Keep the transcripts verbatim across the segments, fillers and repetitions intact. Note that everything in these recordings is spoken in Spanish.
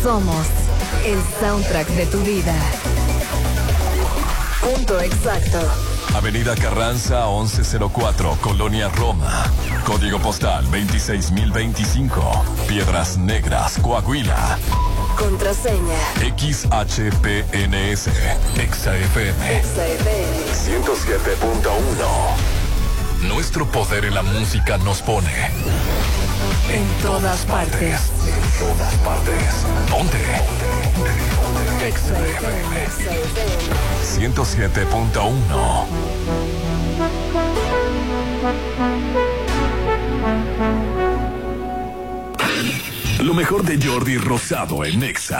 Somos el soundtrack de tu vida. Punto exacto. Avenida Carranza once cero cuatro, Colonia Roma. Código postal veintiséis mil veinticinco, Piedras Negras, Coahuila. Contraseña X H P N S, Exa F M. Exa F M ciento siete punto uno. Nuestro poder en la música nos pone en todas partes. En todas partes. Ponte. Exa F M ciento siete punto uno. Lo mejor de Jordi Rosado en Exa.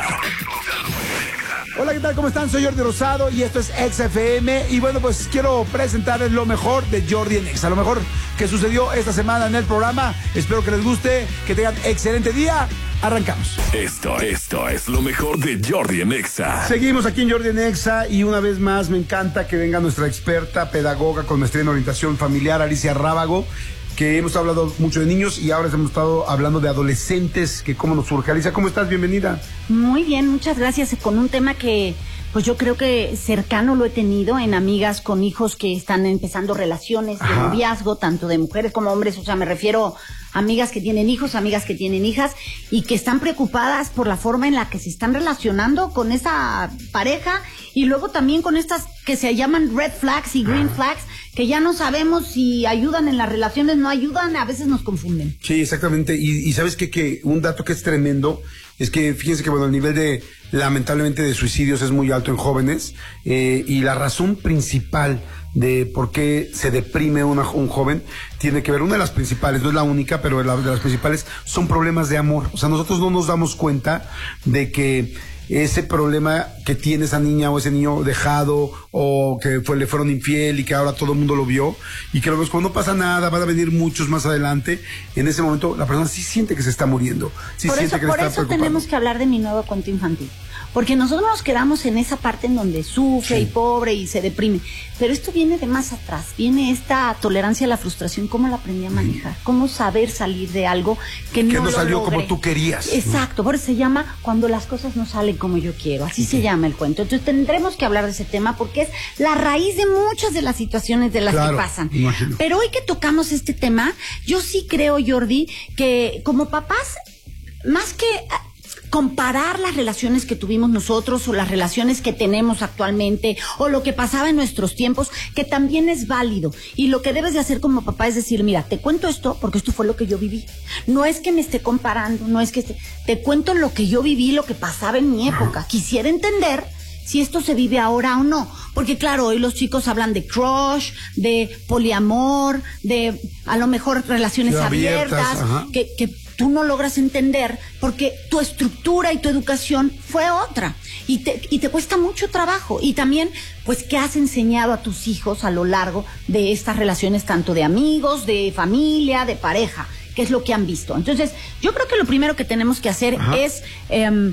Hola, ¿qué tal? ¿Cómo están? Soy Jordi Rosado y esto es Exa F M. Y bueno, pues quiero presentarles lo mejor de Jordi en Exa, lo mejor que sucedió esta semana en el programa. Espero que les guste, que tengan excelente día. Arrancamos. Esto, esto es lo mejor de Jordi en Exa. Seguimos aquí en Jordi en Exa y una vez más me encanta que venga nuestra experta pedagoga con maestría en orientación familiar, Alicia Rábago, que hemos hablado mucho de niños y ahora hemos estado hablando de adolescentes, que cómo nos surge. Alicia, ¿cómo estás? Bienvenida. Muy bien, muchas gracias. Con un tema que pues yo creo que cercano lo he tenido en amigas con hijos que están empezando relaciones de Ajá. noviazgo, tanto de mujeres como hombres. O sea, me refiero a amigas que tienen hijos, amigas que tienen hijas y que están preocupadas por la forma en la que se están relacionando con esa pareja y luego también con estas que se llaman red flags y green flags, que ya no sabemos si ayudan en las relaciones, no ayudan, a veces nos confunden. Sí, exactamente. Y, y sabes qué, que un dato que es tremendo es que fíjense que bueno, el nivel de lamentablemente de suicidios es muy alto en jóvenes eh, y la razón principal de por qué se deprime una, un joven tiene que ver, una de las principales, no es la única, pero la, de las principales son problemas de amor. O sea, nosotros no nos damos cuenta de que ese problema que tiene esa niña o ese niño dejado o que fue, le fueron infiel y que ahora todo el mundo lo vio y que lo ves cuando no pasa nada, van a venir muchos más adelante, en ese momento la persona sí siente que se está muriendo, sí por siente eso, que por le está eso preocupando. tenemos que hablar de mi nuevo cuento infantil, porque nosotros nos quedamos en esa parte en donde sufre Sí. y pobre y se deprime, pero esto viene de más atrás, viene esta tolerancia a la frustración, cómo la aprendí a manejar, cómo saber salir de algo que no, que no lo salió logré. como tú querías. Exacto, por eso se llama Cuando las cosas no salen como yo quiero, así se llama el cuento. Entonces tendremos que hablar de ese tema porque es la raíz de muchas de las situaciones de las Claro, que pasan. imagino. Pero hoy que tocamos este tema, yo sí creo, Jordi, que como papás, más que ah, comparar las relaciones que tuvimos nosotros o las relaciones que tenemos actualmente o lo que pasaba en nuestros tiempos, que también es válido. Y lo que debes de hacer como papá es decir, mira, te cuento esto porque esto fue lo que yo viví. No es que me esté comparando, no es que esté, te cuento lo que yo viví, lo que pasaba en mi época. Quisiera entender si esto se vive ahora o no. Porque claro, hoy los chicos hablan de crush, de poliamor, de a lo mejor relaciones Sí, abiertas, abiertas, que, que tú no logras entender porque tu estructura y tu educación fue otra. Y te, y te cuesta mucho trabajo. Y también, pues, ¿qué has enseñado a tus hijos a lo largo de estas relaciones, tanto de amigos, de familia, de pareja? ¿Qué es lo que han visto? Entonces, yo creo que lo primero que tenemos que hacer Ajá. es... Eh,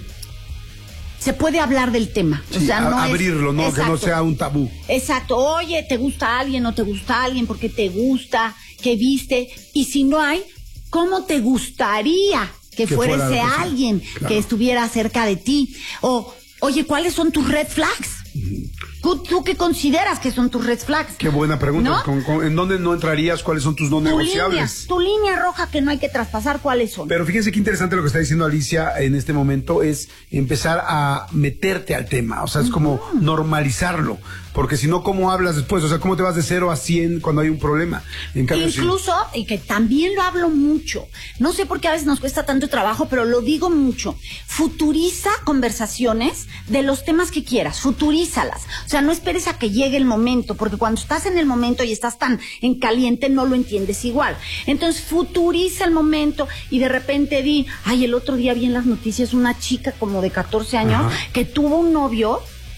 se puede hablar del tema. Sí, o sea, no a- es- abrirlo, ¿no? Exacto. Que no sea un tabú. Exacto. Oye, ¿te gusta alguien o te gusta alguien? ¿Por qué te gusta? ¿Qué viste? Y si no hay, ¿cómo te gustaría que, Que fuera fuera ese la persona. alguien Claro. que estuviera cerca de ti? O, oye, ¿cuáles son tus red flags? ¿Tú, tú qué consideras que son tus red flags? Qué buena pregunta. ¿No? ¿Con- con- ¿En dónde no entrarías? ¿Cuáles son tus no Tu línea, negociables? tu línea roja que no hay que traspasar, ¿cuáles son? Pero fíjense qué interesante lo que está diciendo Alicia en este momento es empezar a meterte al tema, o sea, es como normalizarlo, porque si no, ¿cómo hablas después? O sea, ¿cómo te vas de cero a cien cuando hay un problema? En cambio, sí. Incluso, y que también lo hablo mucho, no sé por qué a veces nos cuesta tanto trabajo, pero lo digo mucho, futuriza conversaciones de los temas que quieras, futurízalas. O sea, no esperes a que llegue el momento, porque cuando estás en el momento y estás tan en caliente, no lo entiendes igual. Entonces, futuriza el momento y de repente di, ay, el otro día vi en las noticias una chica como de catorce años Ajá. que tuvo un novio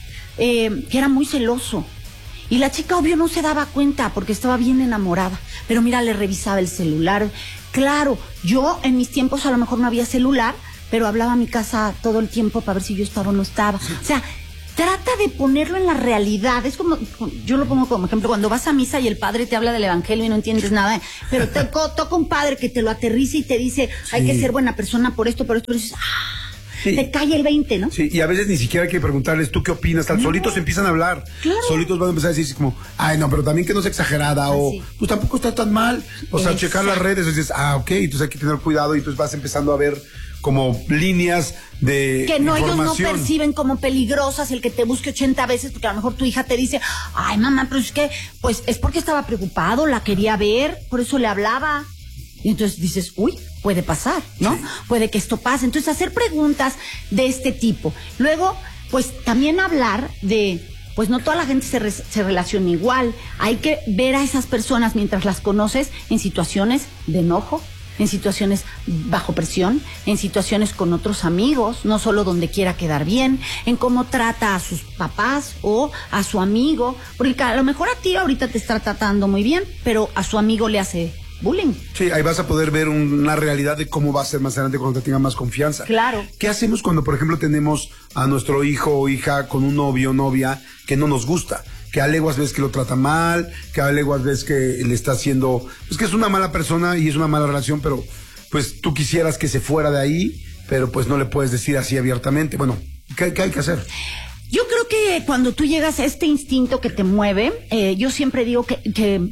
eh, que era muy celoso. Y la chica, obvio, no se daba cuenta porque estaba bien enamorada. Pero mira, le revisaba el celular. Claro, yo en mis tiempos a lo mejor no había celular, pero hablaba a mi casa todo el tiempo para ver si yo estaba o no estaba. O sea, trata de ponerlo en la realidad. Es como, yo lo pongo como ejemplo, cuando vas a misa y el padre te habla del evangelio y no entiendes nada, pero te toca un padre que te lo aterriza y te dice, hay Sí. que ser buena persona por esto, por esto, y dices, ah. Sí. te cae el veinte, ¿no? Sí, y a veces ni siquiera hay que preguntarles, ¿tú qué opinas? Tal, No. solitos empiezan a hablar. Claro. Solitos van a empezar a decir como, ay, no, pero también que no sea exagerada, o Así. pues tampoco está tan mal. O sea, Exacto. checar las redes, y dices, ah, ok, entonces hay que tener cuidado, y entonces vas empezando a ver como líneas de Que no, ellos no información. perciben como peligrosas el que te busque ochenta veces, porque a lo mejor tu hija te dice, ay, mamá, pero es que, pues es porque estaba preocupado, la quería ver, por eso le hablaba. Y entonces dices, uy, puede pasar, ¿no? Sí. Puede que esto pase. Entonces, hacer preguntas de este tipo. Luego, pues también hablar de, pues no toda la gente se, re- se relaciona igual. Hay que ver a esas personas mientras las conoces en situaciones de enojo, en situaciones bajo presión, en situaciones con otros amigos, no solo donde quiera quedar bien, en cómo trata a sus papás o a su amigo, porque a lo mejor a ti ahorita te está tratando muy bien, pero a su amigo le hace bullying. Sí, ahí vas a poder ver un- una realidad de cómo va a ser más adelante cuando te tenga más confianza. Claro. ¿Qué hacemos cuando, por ejemplo, tenemos a nuestro hijo o hija con un novio o novia que no nos gusta? Que a leguas ves que lo trata mal, que a leguas ves que le está haciendo, pues que es una mala persona y es una mala relación, pero pues tú quisieras que se fuera de ahí, pero pues no le puedes decir así abiertamente. Bueno, ¿qué, qué hay que hacer? Yo creo que cuando tú llegas a este instinto que te mueve, eh, yo siempre digo que, que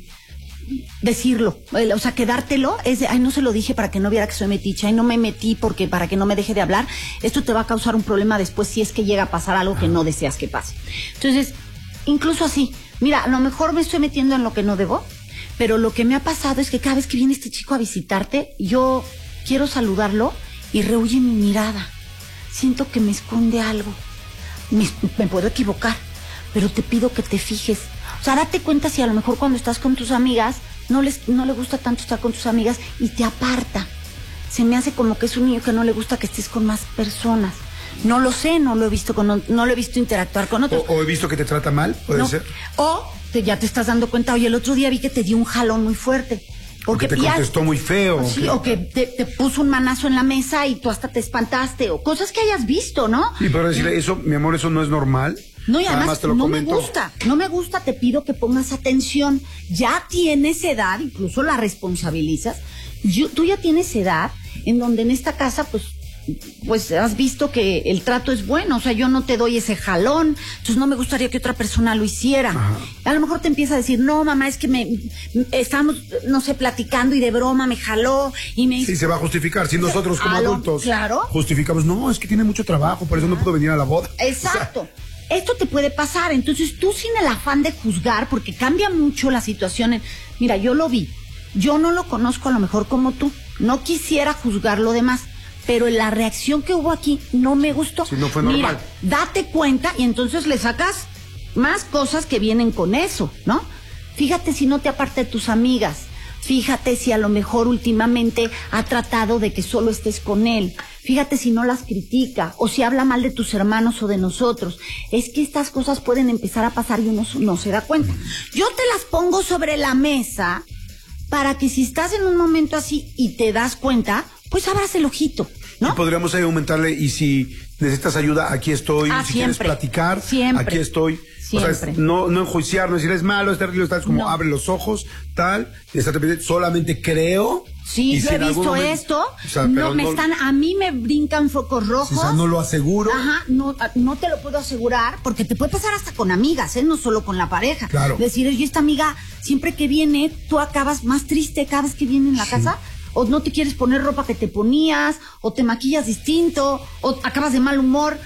decirlo, eh, o sea, quedártelo, es de, ay, no se lo dije para que no viera que soy meticha, ay, no me metí porque para que no me deje de hablar, esto te va a causar un problema después si es que llega a pasar algo que no deseas que pase. Entonces, incluso así, mira, a lo mejor me estoy metiendo en lo que no debo, pero lo que me ha pasado es que cada vez que viene este chico a visitarte, yo quiero saludarlo y rehuye mi mirada. Siento que me esconde algo. Me, me puedo equivocar, pero te pido que te fijes. O sea, date cuenta si a lo mejor cuando estás con tus amigas, no les, no le gusta tanto estar con tus amigas y te aparta. Se me hace como que es un niño que no le gusta que estés con más personas. No lo sé, no lo he visto con, no lo he visto interactuar con otros. O, o he visto que te trata mal, puede No. ser. O te, ya te estás dando cuenta, oye, el otro día vi que te dio un jalón muy fuerte. O que te ya- contestó muy feo. Sí, o o que te, te puso un manazo en la mesa y tú hasta te espantaste, o cosas que hayas visto, ¿no? Sí, pero decirle, eso, mi amor, eso no es normal. No, y Nada además más te lo no comento. me gusta, no me gusta, te pido que pongas atención. Ya tienes edad, incluso la responsabilizas. Yo, tú ya tienes edad en donde en esta casa, pues, pues has visto que el trato es bueno. O sea, yo no te doy ese jalón, entonces no me gustaría que otra persona lo hiciera. Ajá. A lo mejor te empieza a decir, no, mamá, es que me, estamos, no sé, platicando y de broma me jaló y me hizo. Sí, se va a justificar. Si nosotros como A lo- adultos claro. justificamos, no, es que tiene mucho trabajo, por eso no pudo venir a la boda. Exacto. Esto te puede pasar. Entonces tú sin el afán de juzgar, porque cambia mucho la situación. en- Mira, yo lo vi. Yo no lo conozco a lo mejor como tú. No quisiera juzgar lo demás. Pero la reacción que hubo aquí no me gustó. Sí, no fue Mira, normal. date cuenta y entonces le sacas más cosas que vienen con eso, ¿no? Fíjate si no te aparta de tus amigas. Fíjate si a lo mejor últimamente ha tratado de que solo estés con él. Fíjate si no las critica o si habla mal de tus hermanos o de nosotros. Es que estas cosas pueden empezar a pasar y uno no se da cuenta. Yo te las pongo sobre la mesa para que si estás en un momento así y te das cuenta, pues abras el ojito, Y ¿no? podríamos ahí aumentarle, y si necesitas ayuda, aquí estoy. Ah, si quieres siempre. platicar, Siempre. aquí estoy. O sea, Siempre. es no, no enjuiciar, no decir es malo, es terrible, tal, es como No. abre los ojos, tal, y estate pendiente, solamente creo. Sí, y yo si he en algún visto momento- esto. o sea, no pero me están, a mí me brincan focos rojos. o sea, no lo aseguro. Ajá, no, a- no te lo puedo asegurar, porque te puede pasar hasta con amigas, ¿eh? No solo con la pareja. Claro. Decir, oye, esta amiga, siempre que viene, tú acabas más triste cada vez que viene en la casa, o no te quieres poner ropa que te ponías, o te maquillas distinto, o acabas de mal humor.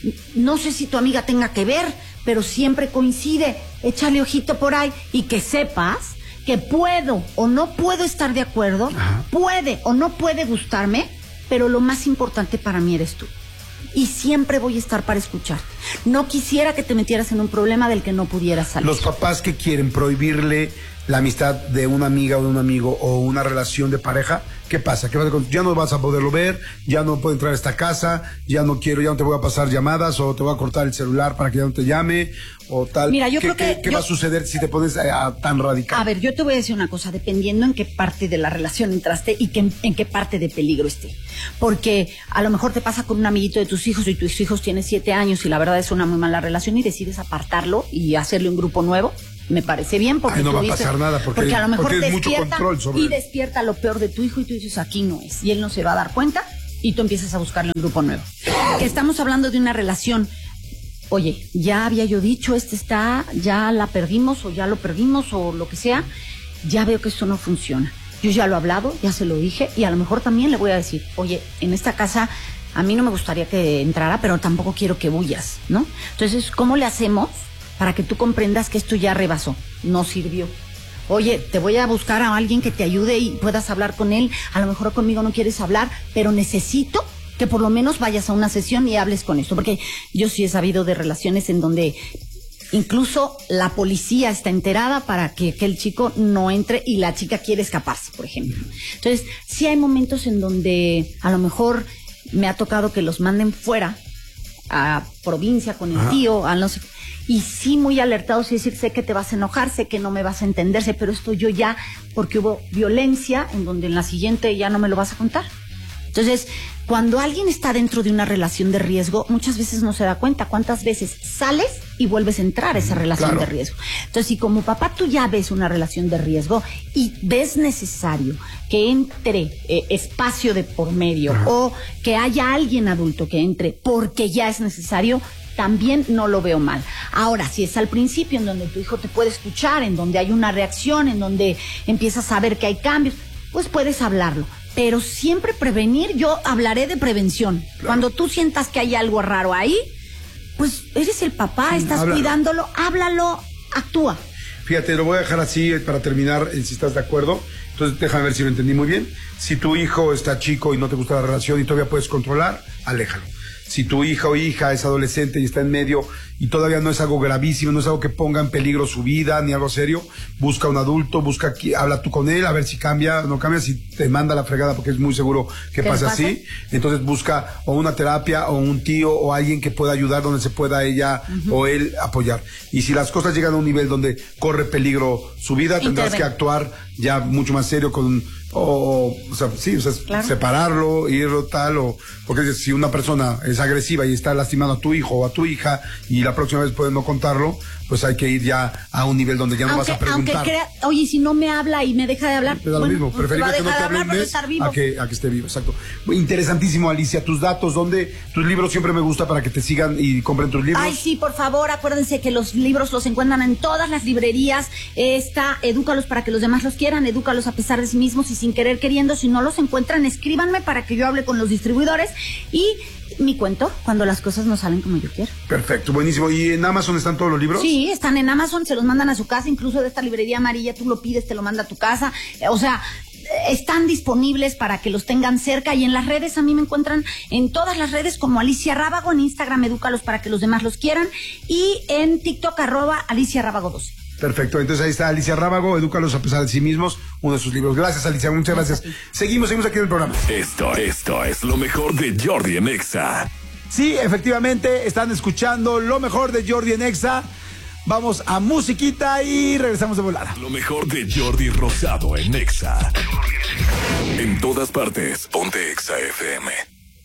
No sé si tu amiga tenga que ver, pero siempre coincide. Échale ojito por ahí y que sepas que puedo o no puedo estar de acuerdo, Ajá. puede o no puede gustarme, pero lo más importante para mí eres tú. Y siempre voy a estar para escuchar. No quisiera que te metieras en un problema del que no pudieras salir. Los papás que quieren prohibirle la amistad de una amiga o de un amigo o una relación de pareja, ¿qué pasa? ¿Qué pasa con- ya no vas a poderlo ver, ya no puedo entrar a esta casa, ya no quiero, ya no te voy a pasar llamadas, o te voy a cortar el celular para que ya no te llame, o tal. Mira, yo ¿Qué, creo que qué- qué yo- va a suceder si te pones eh, a- tan radical? A ver, yo te voy a decir una cosa, dependiendo en qué parte de la relación entraste y que, en qué parte de peligro esté. Porque a lo mejor te pasa con un amiguito de tus hijos y tus hijos tienen siete años y la verdad es una muy mala relación y decides apartarlo y hacerle un grupo nuevo. Me parece bien porque Ay, no tú va a dices- pasar nada, porque- a lo mejor porque es mucho despierta control sobre y él. despierta lo peor de tu hijo y tú dices aquí no es y él no se va a dar cuenta y tú empiezas a buscarlo en grupo nuevo. Que estamos hablando de una relación. Oye, ya había yo dicho, este está, ya la perdimos o ya lo perdimos o lo que sea. Ya veo que esto no funciona. Yo ya lo he hablado, ya se lo dije y a lo mejor también le voy a decir, oye, en esta casa a mí no me gustaría que entrara, pero tampoco quiero que huyas, ¿no? Entonces, ¿cómo le hacemos para que tú comprendas que esto ya rebasó? No sirvió. Oye, te voy a buscar a alguien que te ayude y puedas hablar con él. A lo mejor conmigo no quieres hablar, pero necesito que por lo menos vayas a una sesión y hables con esto. Porque yo sí he sabido de relaciones en donde incluso la policía está enterada para que aquel chico no entre y la chica quiere escaparse, por ejemplo. Entonces, sí hay momentos en donde a lo mejor me ha tocado que los manden fuera a provincia con el Ajá. tío, a no sé, y sí muy alertados y decir, sé que te vas a enojar, sé que no me vas a entenderse, pero esto yo ya, porque hubo violencia en donde en la siguiente ya no me lo vas a contar. Entonces, cuando alguien está dentro de una relación de riesgo, muchas veces no se da cuenta cuántas veces sales y vuelves a entrar a esa relación claro. de riesgo. Entonces, si como papá tú ya ves una relación de riesgo y ves necesario que entre eh, espacio de por medio Ajá. o que haya alguien adulto que entre porque ya es necesario, también no lo veo mal. Ahora, si es al principio en donde tu hijo te puede escuchar, en donde hay una reacción, en donde empiezas a ver que hay cambios, pues puedes hablarlo. Pero siempre prevenir, yo hablaré de prevención. Claro. Cuando tú sientas que hay algo raro ahí, pues eres el papá, sí, estás háblalo. cuidándolo, háblalo, actúa. Fíjate, lo voy a dejar así para terminar, si estás de acuerdo. Entonces déjame ver si lo entendí muy bien. Si tu hijo está chico y no te gusta la relación y todavía puedes controlar, aléjalo. Si tu hija o hija es adolescente y está en medio y todavía no es algo gravísimo, no es algo que ponga en peligro su vida ni algo serio, busca un adulto, busca, habla tú con él, a ver si cambia, no cambia, si te manda la fregada, porque es muy seguro que pase así. Entonces busca o una terapia o un tío o alguien que pueda ayudar donde se pueda ella uh-huh. o él apoyar. Y si las cosas llegan a un nivel donde corre peligro su vida, tendrás Interven. que actuar ya mucho más serio con... O, o sea, sí, o sea, claro. separarlo, irlo tal, o, porque si una persona es agresiva y está lastimando a tu hijo o a tu hija y la próxima vez puede no contarlo, pues hay que ir ya a un nivel donde ya no aunque, vas a preguntar. Aunque crea, oye, si no me habla y me deja de hablar, te da lo bueno, mismo, pues preferible que no te hable un mes a que, a que esté vivo, exacto. Interesantísimo, Alicia, tus datos, ¿dónde? Tus libros siempre me gusta para que te sigan y compren tus libros. Ay, sí, por favor, acuérdense que los libros los encuentran en todas las librerías. Está Edúcalos para que los demás los quieran, Edúcalos a pesar de sí mismos y sin querer queriendo. Si no los encuentran, escríbanme para que yo hable con los distribuidores y mi cuento cuando las cosas no salen como yo quiero. Perfecto, buenísimo. ¿Y en Amazon están todos los libros? Sí, están en Amazon, se los mandan a su casa, incluso de esta librería amarilla, tú lo pides, te lo manda a tu casa. O sea, están disponibles para que los tengan cerca y en las redes a mí me encuentran en todas las redes como Alicia Rábago, en Instagram Edúcalos para que los demás los quieran y en TikTok arroba Alicia Rábago dos. Perfecto, entonces ahí está Alicia Rábago, Edúcalos a pesar de sí mismos, uno de sus libros. Gracias, Alicia, muchas gracias. Seguimos, seguimos aquí en el programa. Esto, esto es lo mejor de Jordi en Exa. Sí, efectivamente, están escuchando lo mejor de Jordi en Exa. Vamos a musiquita y regresamos de volada. Lo mejor de Jordi Rosado en Exa. En todas partes, ponte Exa F M.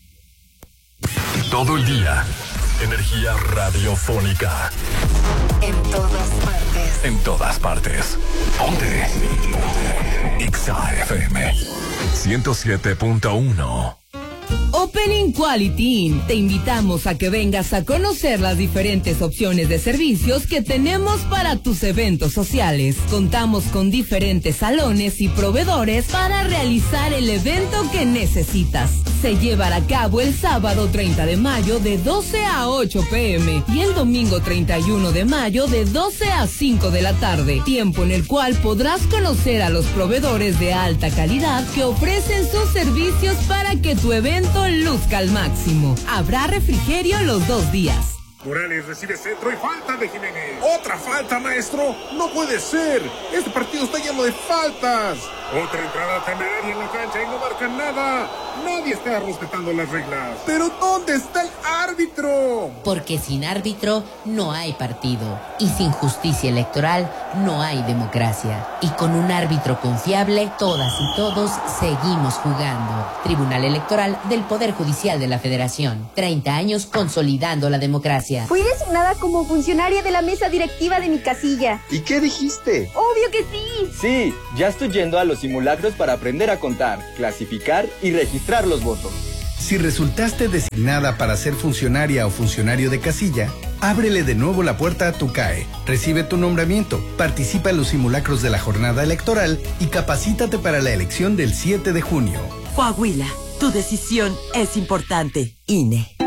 Todo el día, energía radiofónica. En todas partes. En todas partes. Ponte. Ponte. Exa F M. ciento siete punto uno. Opening Quality. Te invitamos a que vengas a conocer las diferentes opciones de servicios que tenemos para tus eventos sociales. Contamos con diferentes salones y proveedores para realizar el evento que necesitas. Se llevará a cabo el sábado treinta de mayo de doce a ocho pm y el domingo treinta y uno de mayo de doce a cinco de la tarde. Tiempo en el cual podrás conocer a los proveedores de alta calidad que ofrecen sus servicios para que tu evento luzca al máximo. Habrá refrigerio los dos días. Morales recibe centro y falta de Jiménez. ¿Otra falta, maestro? No puede ser. Este partido está lleno de faltas. Otra entrada temeraria en la cancha y no marcan nada. Nadie está respetando las reglas. ¿Pero dónde está el árbitro? Porque sin árbitro no hay partido. Y sin justicia electoral no hay democracia. Y con un árbitro confiable, todas y todos seguimos jugando. Tribunal Electoral del Poder Judicial de la Federación. treinta años consolidando la democracia. Fui designada como funcionaria de la mesa directiva de mi casilla. ¿Y qué dijiste? ¡Obvio que sí! Sí, ya estoy yendo a los simulacros para aprender a contar, clasificar y registrar los votos. Si resultaste designada para ser funcionaria o funcionario de casilla, ábrele de nuevo la puerta a tu C A E, recibe tu nombramiento, participa en los simulacros de la jornada electoral y capacítate para la elección del siete de junio. Coahuila, tu decisión es importante. I N E.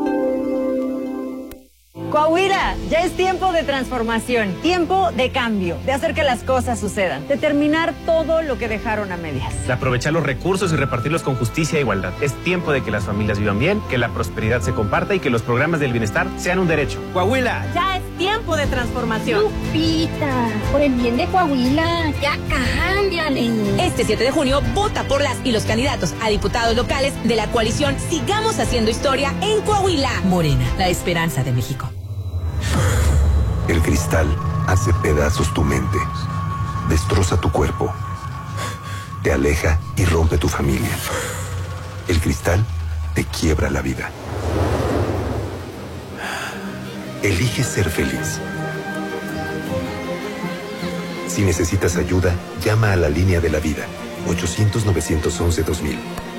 Coahuila, ya es tiempo de transformación, tiempo de cambio, de hacer que las cosas sucedan, de terminar todo lo que dejaron a medias. De aprovechar los recursos y repartirlos con justicia e igualdad. Es tiempo de que las familias vivan bien, que la prosperidad se comparta y que los programas del bienestar sean un derecho. Coahuila. Ya es tiempo de transformación. Lupita, por el bien de Coahuila, ya cámbiale. Este siete de junio, vota por las y los candidatos a diputados locales de la coalición Sigamos Haciendo Historia en Coahuila. Morena, la esperanza de México. El cristal hace pedazos tu mente, destroza tu cuerpo, te aleja y rompe tu familia. El cristal te quiebra la vida. Elige ser feliz. Si necesitas ayuda, llama a la línea de la vida, ochocientos, novecientos once, dos mil.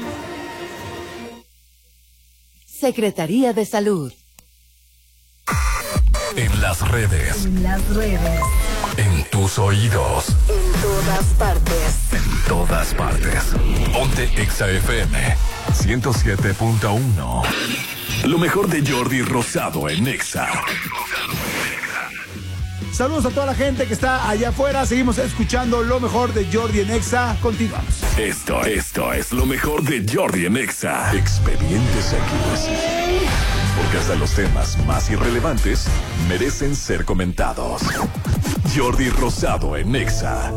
Secretaría de Salud. En las redes. En las redes. En tus oídos. En todas partes. En todas partes. Ponte Exa F M ciento siete punto uno. Lo mejor de Jordi Rosado en Exa. Saludos a toda la gente que está allá afuera. Seguimos escuchando lo mejor de Jordi en Exa. Continuamos. Esto, esto es lo mejor de Jordi en Exa. Expedientes X. Porque hasta los temas más irrelevantes merecen ser comentados. Jordi Rosado en Exa.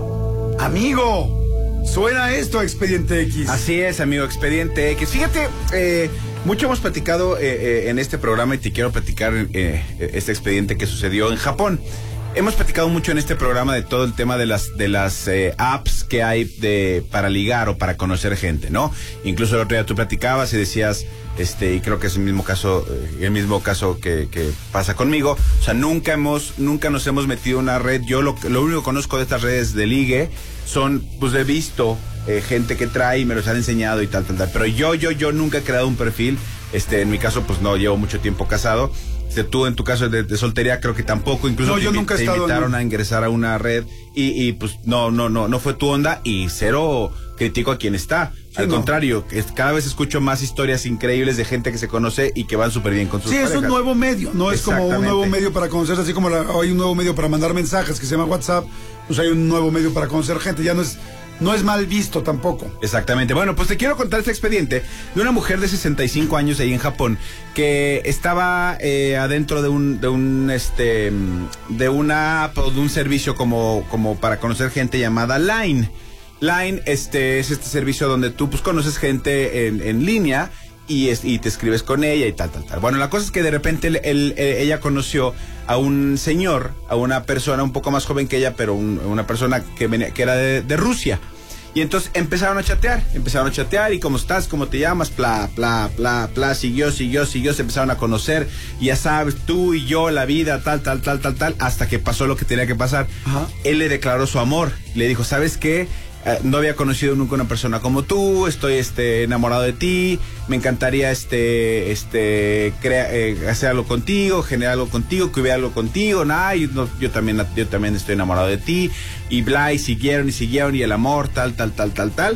Amigo, suena esto a Expediente X. Así es, amigo, Expediente X. Fíjate, eh, mucho hemos platicado eh, eh, en este programa y te quiero platicar eh, este expediente que sucedió en Japón. Hemos platicado mucho en este programa de todo el tema de las de las eh, apps que hay de para ligar o para conocer gente, ¿no? Incluso el otro día tú platicabas y decías, este, y creo que es el mismo caso, eh, el mismo caso que, que pasa conmigo. O sea, nunca hemos, nunca nos hemos metido en una red. Yo lo, lo único que conozco de estas redes de ligue son, pues he visto eh, gente que trae y me los han enseñado y tal, tal, tal. Pero yo, yo, yo nunca he creado un perfil. Este, en mi caso, pues no, llevo mucho tiempo casado. Este, tú en tu caso de, de soltería creo que tampoco, incluso no, te, yo nunca te he estado invitaron en... a ingresar a una red y, y pues no, no, no, no fue tu onda y cero critico a quien está. Sí, Al no. contrario, es, cada vez escucho más historias increíbles de gente que se conoce y que van súper bien con sus sí, parejas. es un nuevo medio, no es como un nuevo medio para conocerse, así como la, hay un nuevo medio para mandar mensajes que se llama WhatsApp, pues hay un nuevo medio para conocer gente, ya no es... No es mal visto tampoco. Exactamente. Bueno, pues te quiero contar este expediente de una mujer de sesenta y cinco años ahí en Japón que estaba eh, adentro de un, de un, este, de una app o de un servicio como, como para conocer gente llamada Line. Line, este, es este servicio donde tú, pues, conoces gente en, en línea y, es, y te escribes con ella y tal, tal, tal. Bueno, la cosa es que de repente él, él, ella conoció a un señor, a una persona un poco más joven que ella, pero un, una persona que, venía, que era de, de Rusia. Y entonces empezaron a chatear, empezaron a chatear y ¿cómo estás? ¿Cómo te llamas? Pla, pla, pla, pla, siguió, siguió, siguió, se empezaron a conocer, y ya sabes, tú y yo, la vida, tal, tal, tal, tal, tal, hasta que pasó lo que tenía que pasar. Ajá. Él le declaró su amor, le dijo, ¿sabes qué? Uh, no había conocido nunca una persona como tú, estoy este enamorado de ti, me encantaría este este crea, eh, hacer algo contigo, generar algo contigo, que hubiera algo contigo, nada, y no, yo también yo también estoy enamorado de ti, y bla, y siguieron y siguieron, y el amor, tal, tal, tal, tal, tal,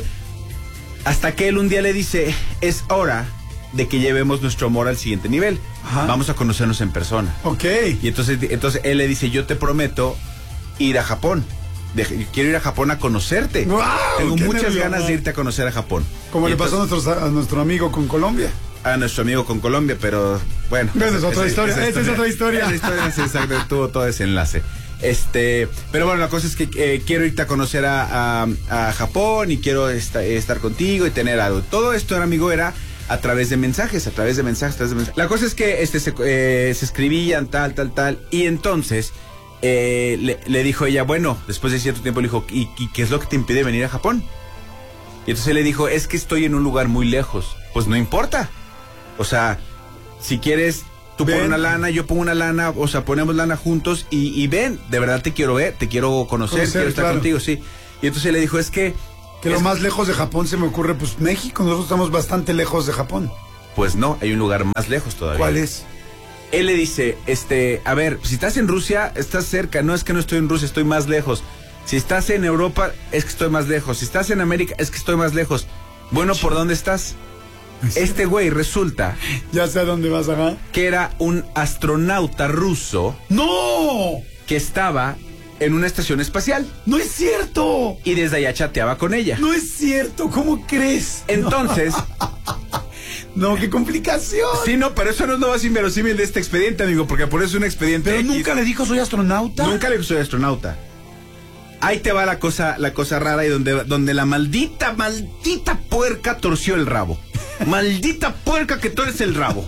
hasta que él un día le dice, es hora de que llevemos nuestro amor al siguiente nivel. Ajá. Vamos a conocernos en persona. Ok. Y entonces, entonces él le dice, yo te prometo ir a Japón. De, quiero ir a Japón a conocerte. Wow, tengo muchas nervio, ganas de irte a conocer a Japón. Como y le entonces, pasó a, nuestros, a nuestro amigo con Colombia. A nuestro amigo con Colombia, pero bueno. Esa es otra historia. Esa es otra historia. Esa historia es exacto, tuvo todo ese enlace. Este, pero bueno, la cosa es que eh, quiero irte a conocer a, a, a Japón y quiero esta, estar contigo y tener algo. Todo esto, amigo, era a través de mensajes, a través de mensajes, a través de mensajes. La cosa es que este se, eh, se escribían tal, tal, tal, y entonces Eh, le, le dijo ella, bueno, después de cierto tiempo le dijo, ¿y, ¿y qué es lo que te impide venir a Japón? Y entonces él le dijo, es que estoy en un lugar muy lejos. Pues no importa. O sea, si quieres, tú pones una lana, yo pongo una lana, o sea, ponemos lana juntos y, y ven, de verdad te quiero ver, te quiero conocer, conocer quiero estar claro. contigo, sí. Y entonces él le dijo, es que... Que es... lo más lejos de Japón se me ocurre, pues México, nosotros estamos bastante lejos de Japón. Pues no, hay un lugar más lejos todavía. ¿Cuál es? Él le dice, este, a ver, si estás en Rusia, estás cerca. No es que no estoy en Rusia, estoy más lejos. Si estás en Europa, es que estoy más lejos. Si estás en América, es que estoy más lejos. Bueno, ¿por dónde estás? Este güey resulta... Ya sé a dónde vas, ajá. Que era un astronauta ruso. ¡No! Que estaba en una estación espacial. ¡No es cierto! Y desde allá chateaba con ella. ¡No es cierto! ¿Cómo crees? Entonces... No, qué complicación. Sí, no, pero eso no es lo más inverosímil de este expediente, amigo, porque por eso es un expediente. Pero X. nunca le dijo soy astronauta. Nunca le dijo soy astronauta. Ahí te va la cosa, la cosa rara y donde, donde la maldita, maldita puerca torció el rabo. Maldita puerca que torce el rabo.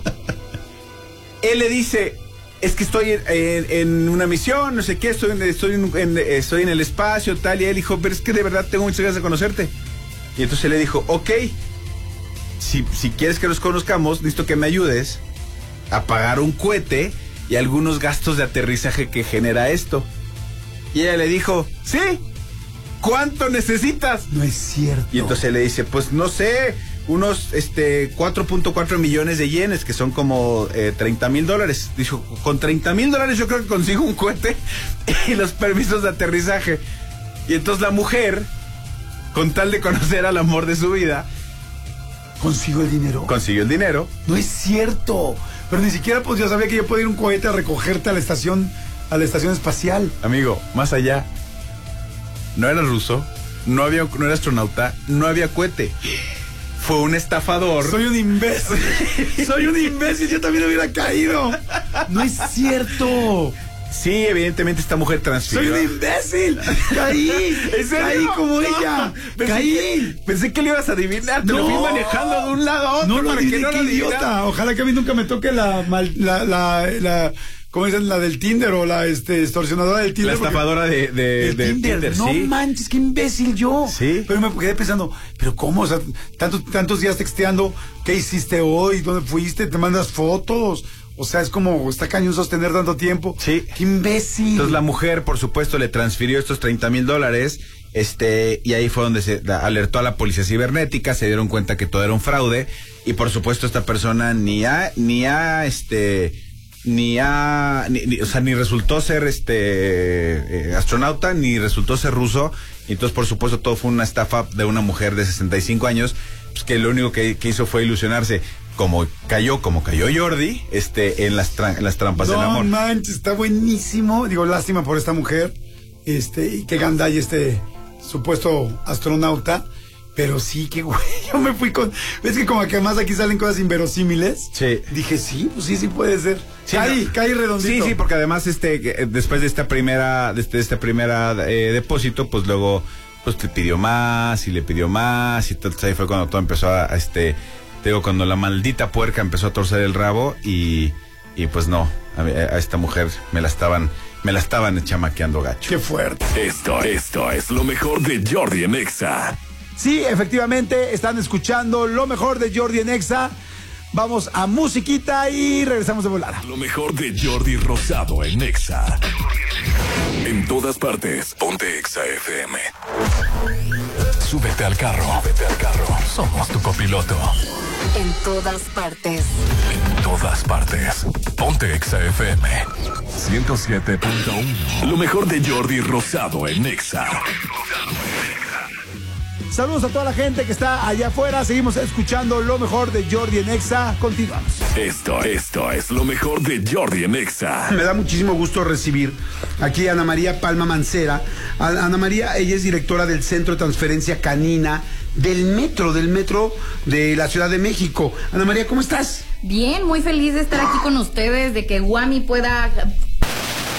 Él le dice, es que estoy en, en, en una misión, no sé qué, estoy en, estoy, en, en, estoy en el espacio, tal, y él dijo, pero es que de verdad tengo muchas ganas de conocerte. Y entonces le dijo, ok, si, si quieres que nos conozcamos, necesito que me ayudes a pagar un cohete y algunos gastos de aterrizaje que genera esto. Y ella le dijo, sí, ¿cuánto necesitas? No es cierto. Y entonces le dice, pues no sé, unos este cuatro punto cuatro millones de yenes, que son como eh, treinta mil dólares. Dijo, con treinta mil dólares yo creo que consigo un cohete y los permisos de aterrizaje. Y entonces la mujer, con tal de conocer al amor de su vida, ¿consiguió el dinero? Consiguió el dinero. No es cierto. Pero ni siquiera pues yo sabía que yo podía ir un cohete a recogerte a la estación, a la estación espacial. Amigo, más allá, no era ruso, no había, no era astronauta, no había cohete. Fue un estafador. Soy un imbécil. Soy un imbécil, yo también hubiera caído. No es cierto. Sí, evidentemente esta mujer transfirió. Soy un imbécil. Caí. ¿En serio? Caí como No. ella. Pensé Caí. Que, pensé que le ibas a adivinar. Te No. lo fui manejando de un lado a otro. No, no, para no, que no qué lo idiota. adivinara. Ojalá que a mí nunca me toque la, mal- la, la, la, ¿cómo dicen? La del Tinder o la este, extorsionadora del Tinder. La estafadora de, de, El de Tinder. Tinder, No sí. manches, qué imbécil yo. Sí. Pero me quedé pensando, ¿pero cómo? O sea, tanto, tantos días texteando, ¿qué hiciste hoy? ¿Dónde fuiste? ¿Te mandas fotos? O sea, es como, está cañón sostener tanto tiempo. Sí. ¡Qué imbécil! Entonces la mujer, por supuesto, le transfirió estos treinta mil dólares, este, y ahí fue donde se la- alertó a la policía cibernética, se dieron cuenta que todo era un fraude, y por supuesto esta persona ni a, ni a, este, ni a, ni, ni- o sea, ni resultó ser, este, eh, astronauta, ni resultó ser ruso, y entonces por supuesto todo fue una estafa de una mujer de sesenta y cinco años, pues que lo único que, que hizo fue ilusionarse. Como cayó, como cayó Jordi, este, en las, tra- en las trampas del No amor. manches, está buenísimo. Digo, lástima por esta mujer. Este, y que gandalla este supuesto astronauta. Pero sí, que güey, yo me fui con... ¿Ves que como que además aquí salen cosas inverosímiles? Sí. Dije, sí, pues sí, sí puede ser. Sí, caí, no. caí redondito. Sí, sí, porque además este que, después de esta primera de este, de esta primera eh, depósito, pues luego pues le pidió más y le pidió más y entonces ahí fue cuando todo empezó a, a este te digo, cuando la maldita puerca empezó a torcer el rabo y y pues no, a, a esta mujer me la estaban me la estaban chamaqueando gacho. Qué fuerte. Esto, esto es lo mejor de Jordi en Exa. Sí, efectivamente, están escuchando lo mejor de Jordi en Exa. Vamos a musiquita y regresamos de volada. Lo mejor de Jordi Rosado en Exa. En todas partes, ponte Exa F M. Súbete al carro. Súbete al carro. Somos tu copiloto. En todas partes. En todas partes. Ponte Exa F M. ciento siete punto uno. Lo mejor de Jordi Rosado en Exa. Saludos a toda la gente que está allá afuera. Seguimos escuchando lo mejor de Jordi en Exa. Continuamos. Esto, esto es lo mejor de Jordi en Exa. Me da muchísimo gusto recibir aquí a Ana María Palma Mancera. A- Ana María, ella es directora del Centro de Transferencia Canina del Metro, del Metro de la Ciudad de México. Ana María, ¿cómo estás? Bien, muy feliz de estar aquí con ustedes, de que Guami pueda